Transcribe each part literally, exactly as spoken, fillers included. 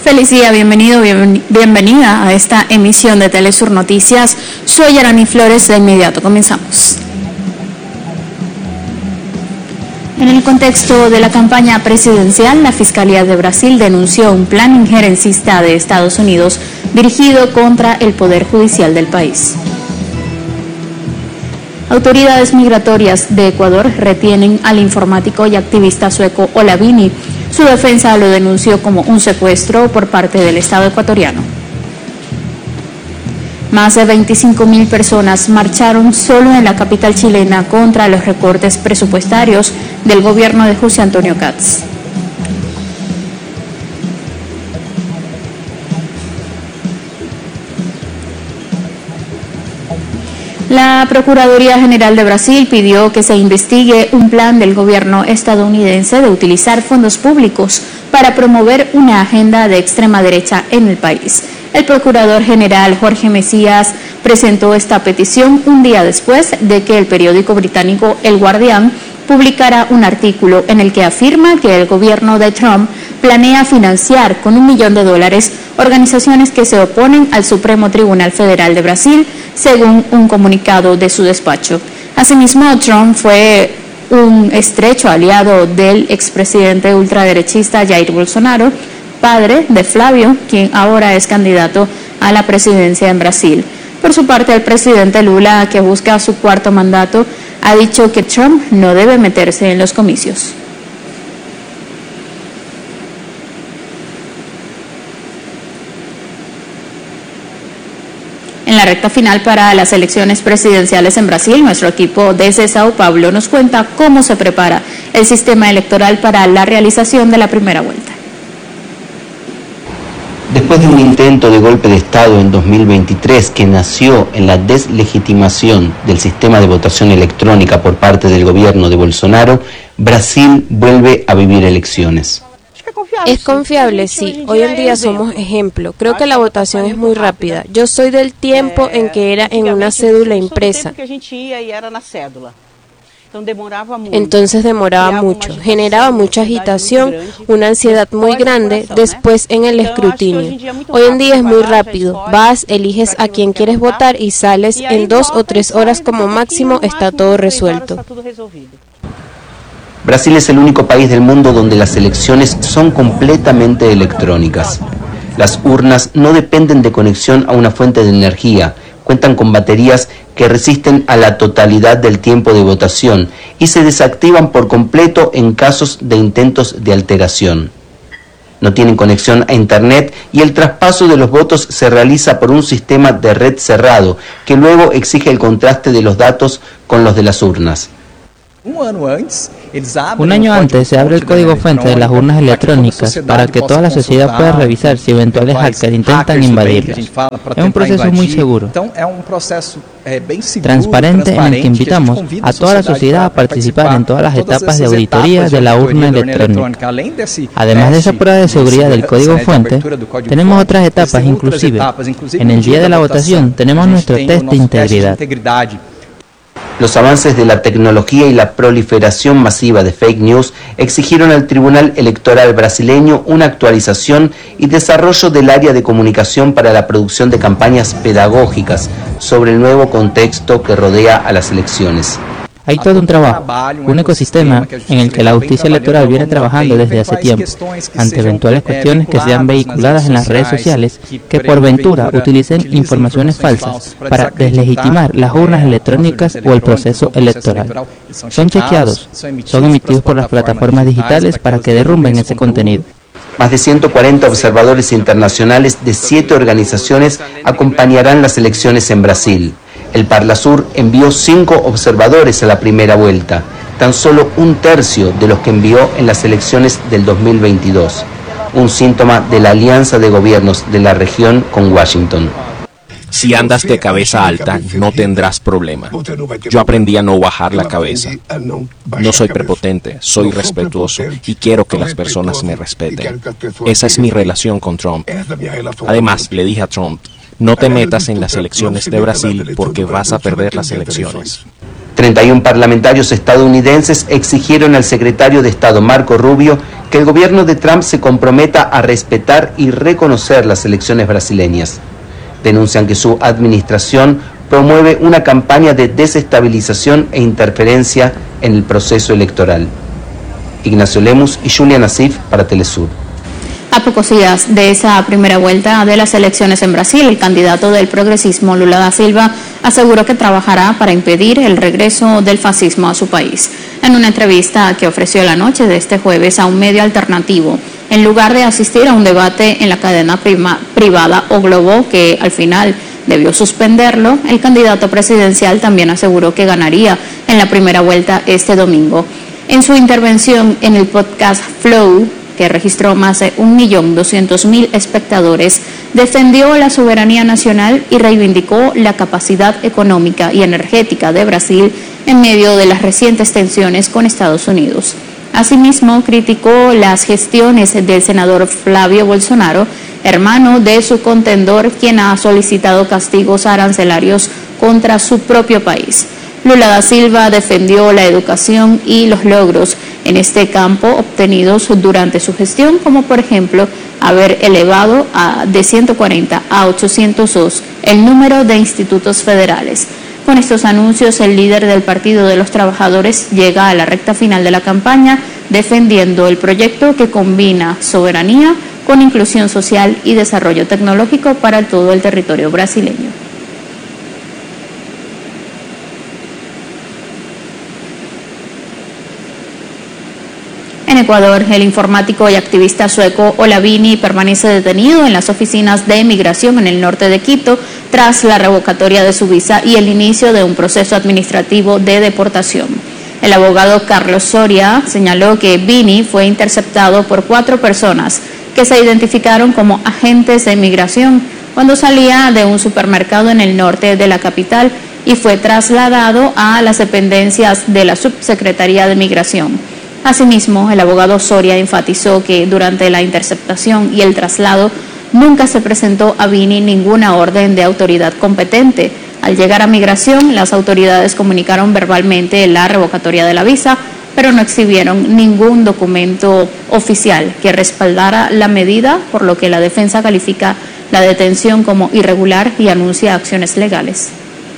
Feliz día, bienvenido, bien, bienvenida a esta emisión de Telesur Noticias. Soy Arani Flores, de inmediato comenzamos. En el contexto de la campaña presidencial, la Fiscalía de Brasil denunció un plan injerencista de Estados Unidos dirigido contra el Poder Judicial del país. Autoridades migratorias de Ecuador retienen al informático y activista sueco Olavini. Su defensa lo denunció como un secuestro por parte del Estado ecuatoriano. Más de veinticinco mil personas marcharon solo en la capital chilena contra los recortes presupuestarios del gobierno de José Antonio Kats. La Procuraduría General de Brasil pidió que se investigue un plan del gobierno estadounidense de utilizar fondos públicos para promover una agenda de extrema derecha en el país. El Procurador General Jorge Mesías presentó esta petición un día después de que el periódico británico El Guardián publicara un artículo en el que afirma que el gobierno de Trump planea financiar con un millón de dólares organizaciones que se oponen al Supremo Tribunal Federal de Brasil, según un comunicado de su despacho. Asimismo, Trump fue un estrecho aliado del expresidente ultraderechista Jair Bolsonaro, padre de Flávio, quien ahora es candidato a la presidencia en Brasil. Por su parte, el presidente Lula, que busca su cuarto mandato, ha dicho que Trump no debe meterse en los comicios. En la recta final para las elecciones presidenciales en Brasil, nuestro equipo desde Sao Paulo nos cuenta cómo se prepara el sistema electoral para la realización de la primera vuelta. Después de un intento de golpe de Estado en dos mil veintitrés que nació en la deslegitimación del sistema de votación electrónica por parte del gobierno de Bolsonaro, Brasil vuelve a vivir elecciones. Es confiable, sí. Hoy en día somos ejemplo. Creo que la votación es muy rápida. Yo soy del tiempo en que era en una cédula impresa. Entonces demoraba mucho, generaba mucha agitación, una ansiedad muy grande después en el escrutinio. Hoy en día es muy rápido, vas, eliges a quien quieres votar y sales en dos o tres horas como máximo, está todo resuelto. Brasil es el único país del mundo donde las elecciones son completamente electrónicas. Las urnas no dependen de conexión a una fuente de energía, cuentan con baterías que resisten a la totalidad del tiempo de votación y se desactivan por completo en casos de intentos de alteración. No tienen conexión a Internet y el traspaso de los votos se realiza por un sistema de red cerrado que luego exige el contraste de los datos con los de las urnas. Un año antes se abre el código fuente de las urnas electrónicas para que toda la sociedad pueda revisar si eventuales hackers intentan invadirlas. Es un proceso muy seguro, transparente, en el que invitamos a toda la sociedad a participar en todas las etapas de auditoría de la urna electrónica. Además de esa prueba de seguridad del código fuente, tenemos otras etapas inclusive. En el día de la votación tenemos nuestro test de integridad. Los avances de la tecnología y la proliferación masiva de fake news exigieron al Tribunal Electoral brasileño una actualización y desarrollo del área de comunicación para la producción de campañas pedagógicas sobre el nuevo contexto que rodea a las elecciones. Hay todo un trabajo, un ecosistema en el que la justicia electoral viene trabajando desde hace tiempo, ante eventuales cuestiones que sean vehiculadas en las redes sociales que por ventura utilicen informaciones falsas para deslegitimar las urnas electrónicas o el proceso electoral. Son chequeados, son emitidos por las plataformas digitales para que derrumben ese contenido. Más de ciento cuarenta observadores internacionales de siete organizaciones acompañarán las elecciones en Brasil. El Parlasur envió cinco observadores a la primera vuelta, tan solo un tercio de los que envió en las elecciones del dos mil veintidós, un síntoma de la alianza de gobiernos de la región con Washington. Si andas de cabeza alta, no tendrás problema. Yo aprendí a no bajar la cabeza. No soy prepotente, soy respetuoso y quiero que las personas me respeten. Esa es mi relación con Trump. Además, le dije a Trump, no te metas en las elecciones de Brasil porque vas a perder las elecciones. treinta y uno parlamentarios estadounidenses exigieron al secretario de Estado Marco Rubio que el gobierno de Trump se comprometa a respetar y reconocer las elecciones brasileñas. Denuncian que su administración promueve una campaña de desestabilización e interferencia en el proceso electoral. Ignacio Lemus y Julia Nassif para Telesur. A pocos días de esa primera vuelta de las elecciones en Brasil, el candidato del progresismo Lula da Silva aseguró que trabajará para impedir el regreso del fascismo a su país. En una entrevista que ofreció la noche de este jueves a un medio alternativo, en lugar de asistir a un debate en la cadena prima, privada O Globo, que al final debió suspenderlo, el candidato presidencial también aseguró que ganaría en la primera vuelta este domingo. En su intervención en el podcast Flow, que registró más de un millón doscientos mil espectadores, defendió la soberanía nacional y reivindicó la capacidad económica y energética de Brasil en medio de las recientes tensiones con Estados Unidos. Asimismo, criticó las gestiones del senador Flavio Bolsonaro, hermano de su contendor, quien ha solicitado castigos arancelarios contra su propio país. Lula da Silva defendió la educación y los logros en este campo obtenidos durante su gestión, como por ejemplo haber elevado a, de ciento cuarenta a ochocientos dos el número de institutos federales. Con estos anuncios, el líder del Partido de los Trabajadores llega a la recta final de la campaña defendiendo el proyecto que combina soberanía con inclusión social y desarrollo tecnológico para todo el territorio brasileño. En Ecuador, el informático y activista sueco Ola Vini permanece detenido en las oficinas de migración en el norte de Quito tras la revocatoria de su visa y el inicio de un proceso administrativo de deportación. El abogado Carlos Soria señaló que Vini fue interceptado por cuatro personas que se identificaron como agentes de migración cuando salía de un supermercado en el norte de la capital y fue trasladado a las dependencias de la Subsecretaría de Migración. Asimismo, el abogado Soria enfatizó que durante la interceptación y el traslado nunca se presentó a Vini ninguna orden de autoridad competente. Al llegar a migración, las autoridades comunicaron verbalmente la revocatoria de la visa, pero no exhibieron ningún documento oficial que respaldara la medida, por lo que la defensa califica la detención como irregular y anuncia acciones legales.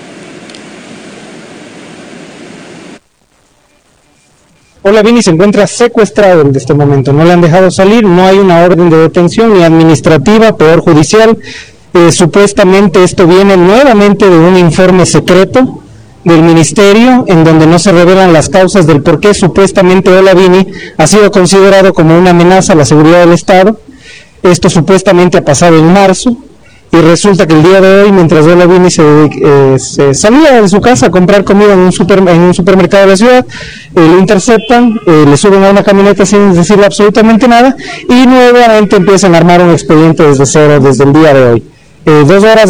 Ola Vini se encuentra secuestrado en este momento, no le han dejado salir, no hay una orden de detención ni administrativa, peor judicial. Eh, supuestamente esto viene nuevamente de un informe secreto del ministerio en donde no se revelan las causas del por qué supuestamente Ola Vini ha sido considerado como una amenaza a la seguridad del Estado. Esto supuestamente ha pasado en marzo. Y resulta que el día de hoy, mientras Ola Vini se, eh, se salía de su casa a comprar comida en un, super, en un supermercado de la ciudad, eh, lo interceptan, eh, le suben a una camioneta sin decirle absolutamente nada y nuevamente empiezan a armar un expediente desde cero desde el día de hoy. Eh, dos horas